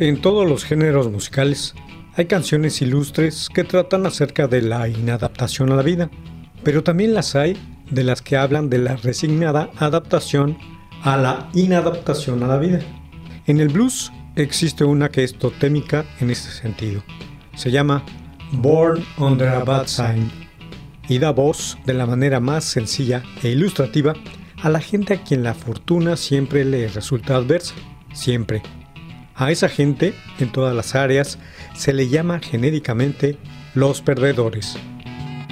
En todos los géneros musicales hay canciones ilustres que tratan acerca de la inadaptación a la vida, pero también las hay de las que hablan de la resignada adaptación a la inadaptación a la vida. En el blues existe una que es totémica en este sentido. Se llama Born Under a Bad Sign y da voz de la manera más sencilla e ilustrativa a la gente a quien la fortuna siempre le resulta adversa, siempre. A esa gente, en todas las áreas, se le llama genéricamente los perdedores.